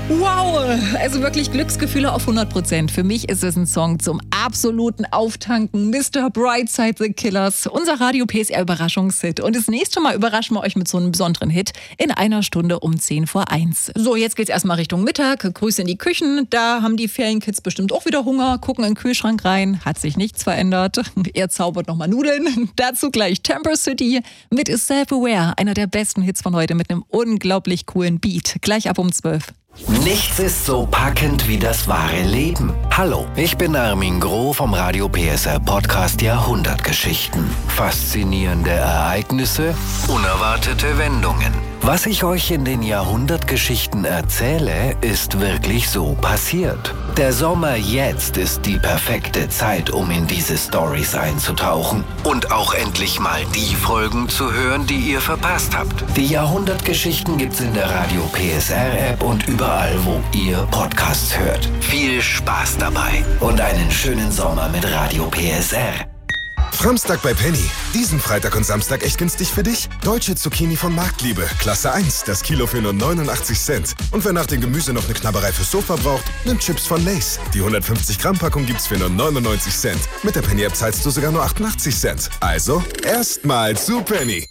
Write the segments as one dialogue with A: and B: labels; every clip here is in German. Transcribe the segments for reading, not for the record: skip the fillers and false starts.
A: Wow, also wirklich Glücksgefühle auf 100%. Für mich ist es ein Song zum absoluten Auftanken. Mr. Brightside The Killers, unser Radio PSR Überraschungshit. Und das nächste Mal überraschen wir euch mit so einem besonderen Hit in einer Stunde um 10:01. So, jetzt geht's erstmal Richtung Mittag. Grüße in die Küchen. Da haben die Ferienkids bestimmt auch wieder Hunger. Gucken in den Kühlschrank rein. Hat sich nichts verändert. Er zaubert nochmal Nudeln. Dazu gleich Temper City mit Self-Aware. Einer der besten Hits von heute mit einem unglaublich coolen Beat. Gleich ab um 12.
B: Nichts ist so packend wie das wahre Leben. Hallo, ich bin Armin Groh vom Radio PSR Podcast Jahrhundertgeschichten. Faszinierende Ereignisse, unerwartete Wendungen. Was ich euch in den Jahrhundertgeschichten erzähle, ist wirklich so passiert. Der Sommer jetzt ist die perfekte Zeit, um in diese Storys einzutauchen und auch endlich mal die Folgen zu hören, die ihr verpasst habt. Die Jahrhundertgeschichten gibt's in der Radio PSR App und überall, wo ihr Podcasts hört. Viel Spaß dabei und einen schönen Sommer mit Radio PSR.
C: Framstag bei Penny. Diesen Freitag und Samstag echt günstig für dich. Deutsche Zucchini von Marktliebe. Klasse 1. Das Kilo für nur 89 Cent. Und wer nach dem Gemüse noch eine Knabberei fürs Sofa braucht, nimmt Chips von Lay's. Die 150 Gramm Packung gibt's für nur 99 Cent. Mit der Penny App zahlst du sogar nur 88 Cent. Also, erstmal zu Penny.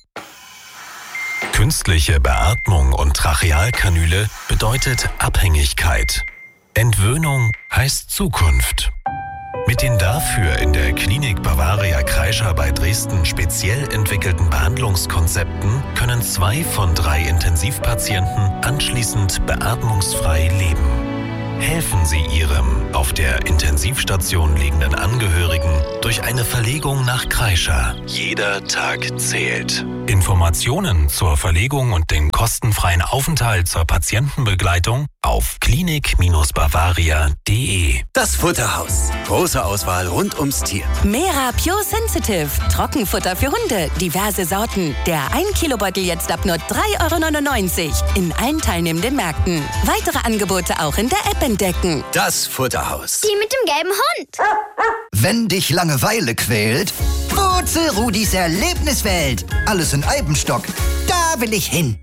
D: Künstliche Beatmung und Trachealkanüle bedeutet Abhängigkeit. Entwöhnung heißt Zukunft. Mit den dafür in der Klinik Bavaria Kreischer bei Dresden speziell entwickelten Behandlungskonzepten können 2 von 3 Intensivpatienten anschließend beatmungsfrei leben. Helfen Sie Ihrem auf der Intensivstation liegenden Angehörigen durch eine Verlegung nach Kreischer. Jeder Tag zählt. Informationen zur Verlegung und den kostenfreien Aufenthalt zur Patientenbegleitung auf klinik-bavaria.de.
E: Das Futterhaus. Große Auswahl rund ums Tier.
F: Mera Pure Sensitive. Trockenfutter für Hunde. Diverse Sorten. Der 1-Kilo-Beutel jetzt ab nur 3,99 € in allen teilnehmenden Märkten. Weitere Angebote auch in der App entdecken.
E: Das Futterhaus.
G: Die mit dem gelben Hund.
H: Wenn dich Langeweile quält, Wurzel Rudis Erlebniswelt. Alles in Eibenstock. Da will ich hin.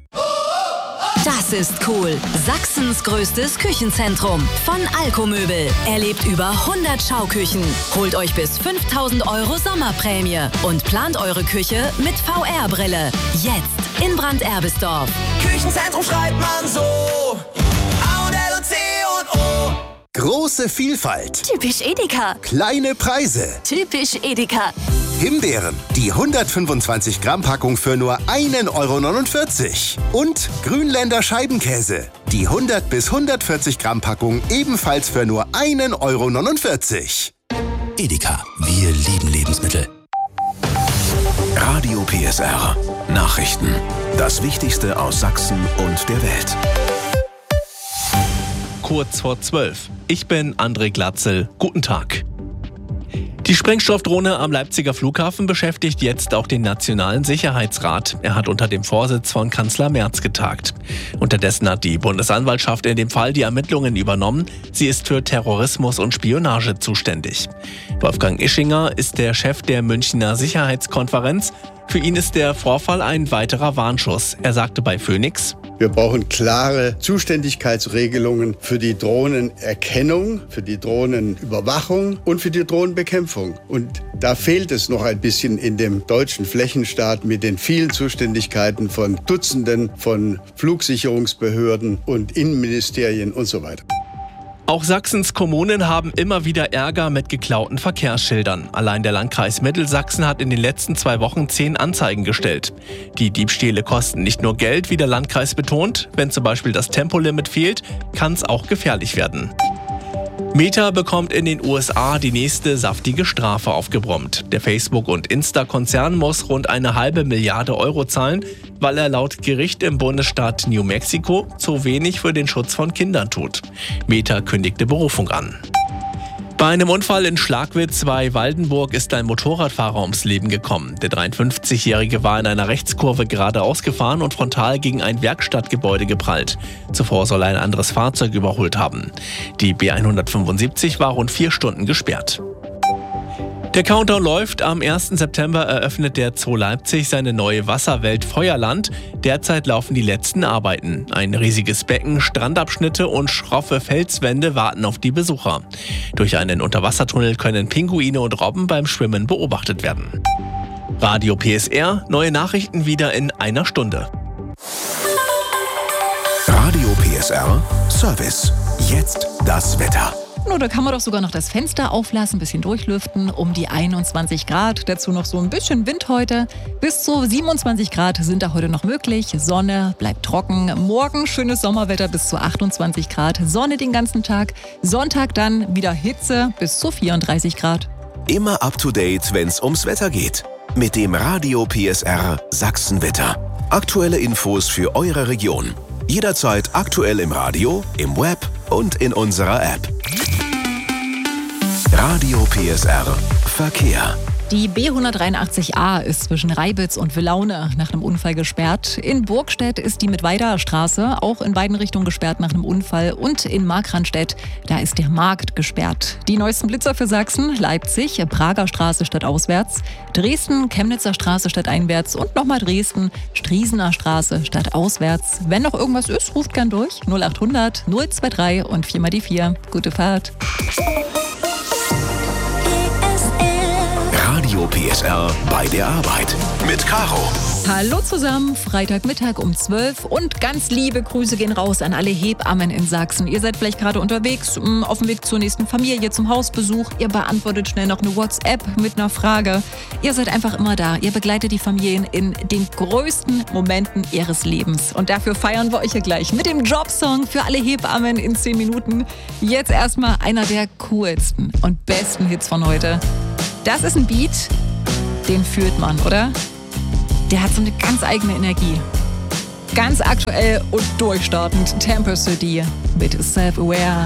F: Das ist cool. Sachsens größtes Küchenzentrum. Von Alkomöbel. Erlebt über 100 Schauküchen. Holt euch bis 5.000 € Sommerprämie. Und plant eure Küche mit VR-Brille. Jetzt in Brand-Erbisdorf.
I: Küchenzentrum schreibt man so. A und L und C und O.
E: Große Vielfalt.
F: Typisch Edeka.
E: Kleine Preise.
F: Typisch Edeka.
E: Himbeeren, die 125 Gramm Packung für nur 1,49 € Und Grünländer Scheibenkäse, die 100 bis 140 Gramm Packung ebenfalls für nur 1,49 €.
D: Edeka, wir lieben Lebensmittel.
J: Radio PSR. Nachrichten. Das Wichtigste aus Sachsen und der Welt.
K: Kurz vor 12. Ich bin André Glatzel. Guten Tag. Die Sprengstoffdrohne am Leipziger Flughafen beschäftigt jetzt auch den Nationalen Sicherheitsrat. Er hat unter dem Vorsitz von Kanzler Merz getagt. Unterdessen hat die Bundesanwaltschaft in dem Fall die Ermittlungen übernommen. Sie ist für Terrorismus und Spionage zuständig. Wolfgang Ischinger ist der Chef der Münchner Sicherheitskonferenz. Für ihn ist der Vorfall ein weiterer Warnschuss. Er sagte bei Phoenix:
L: Wir brauchen klare Zuständigkeitsregelungen für die Drohnenerkennung, für die Drohnenüberwachung und für die Drohnenbekämpfung. Und da fehlt es noch ein bisschen in dem deutschen Flächenstaat mit den vielen Zuständigkeiten von Dutzenden von Flugsicherungsbehörden und Innenministerien und so weiter.
K: Auch Sachsens Kommunen haben immer wieder Ärger mit geklauten Verkehrsschildern. Allein der Landkreis Mittelsachsen hat in den letzten 2 Wochen 10 Anzeigen gestellt. Die Diebstähle kosten nicht nur Geld, wie der Landkreis betont. Wenn zum Beispiel das Tempolimit fehlt, kann es auch gefährlich werden. Meta bekommt in den USA die nächste saftige Strafe aufgebrummt. Der Facebook- und Insta-Konzern muss rund 1,5 Milliarde € zahlen, weil er laut Gericht im Bundesstaat New Mexico zu wenig für den Schutz von Kindern tut. Meta kündigte Berufung an. Bei einem Unfall in Schlagwitz bei Waldenburg ist ein Motorradfahrer ums Leben gekommen. Der 53-Jährige war in einer Rechtskurve geradeaus gefahren und frontal gegen ein Werkstattgebäude geprallt. Zuvor soll er ein anderes Fahrzeug überholt haben. Die B175 war rund 4 Stunden gesperrt. Der Countdown läuft. Am 1. September eröffnet der Zoo Leipzig seine neue Wasserwelt Feuerland. Derzeit laufen die letzten Arbeiten. Ein riesiges Becken, Strandabschnitte und schroffe Felswände warten auf die Besucher. Durch einen Unterwassertunnel können Pinguine und Robben beim Schwimmen beobachtet werden. Radio PSR, neue Nachrichten wieder in einer Stunde.
J: Radio PSR Service. Jetzt das Wetter.
A: Da kann man doch sogar noch das Fenster auflassen, ein bisschen durchlüften, um die 21 Grad. Dazu noch so ein bisschen Wind heute. Bis zu 27 Grad sind da heute noch möglich. Sonne bleibt trocken. Morgen schönes Sommerwetter bis zu 28 Grad. Sonne den ganzen Tag. Sonntag dann wieder Hitze bis zu 34 Grad.
J: Immer up to date, wenn's ums Wetter geht. Mit dem Radio PSR Sachsenwetter. Aktuelle Infos für eure Region. Jederzeit aktuell im Radio, im Web und in unserer App. Radio PSR Verkehr.
A: Die B183a ist zwischen Reibitz und Villaune nach einem Unfall gesperrt. In Burgstedt ist die Mittweider Straße auch in beiden Richtungen gesperrt nach einem Unfall. Und in Markranstädt, da ist der Markt gesperrt. Die neuesten Blitzer für Sachsen: Leipzig, Prager Straße stadtauswärts, Dresden, Chemnitzer Straße stadteinwärts und nochmal Dresden, Striesener Straße stadtauswärts. Wenn noch irgendwas ist, ruft gern durch. 0800 023 und 4 mal die 4. Gute Fahrt.
J: Radio PSR bei der Arbeit mit Caro.
A: Hallo zusammen, Freitagmittag um 12 und ganz liebe Grüße gehen raus an alle Hebammen in Sachsen. Ihr seid vielleicht gerade unterwegs, auf dem Weg zur nächsten Familie, zum Hausbesuch. Ihr beantwortet schnell noch eine WhatsApp mit einer Frage. Ihr seid einfach immer da. Ihr begleitet die Familien in den größten Momenten ihres Lebens. Und dafür feiern wir euch hier gleich mit dem Jobsong für alle Hebammen in 10 Minuten. Jetzt erstmal einer der coolsten und besten Hits von heute. Das ist ein Beat, den fühlt man, oder? Der hat so eine ganz eigene Energie. Ganz aktuell und durchstartend Temper City mit Self-Aware.